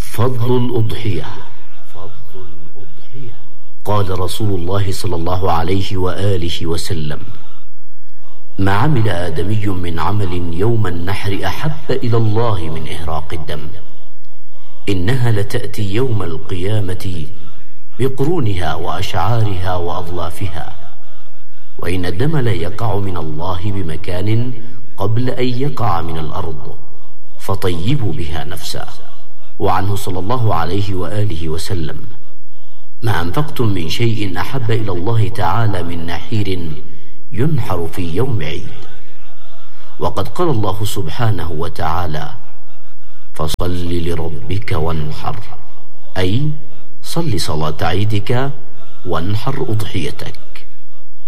فضل الأضحية. قال رسول الله صلى الله عليه وآله وسلم: ما عمل آدمي من عمل يوم النحر أحب إلى الله من إهراق الدم، إنها لتأتي يوم القيامة بقرونها وأشعارها وأظلافها، وإن الدم لا يقع من الله بمكان قبل أن يقع من الأرض، فطيبوا بها نفسا. وعنه صلى الله عليه وآله وسلم: ما أنفقتم من شيء أحب إلى الله تعالى من نحير ينحر في يوم عيد. وقد قال الله سبحانه وتعالى: فصل لربك وانحر، أي صل صلاة عيدك وانحر أضحيتك.